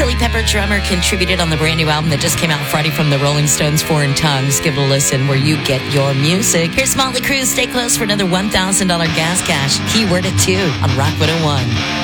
Chili Pepper drummer contributed on the brand new album that just came out Friday from the Rolling Stones, Foreign Tongues. Give it a listen where you get your music. Here's Motley Crue. Stay close for another $1,000 gas cash. Keyword at 2 on Rock 101.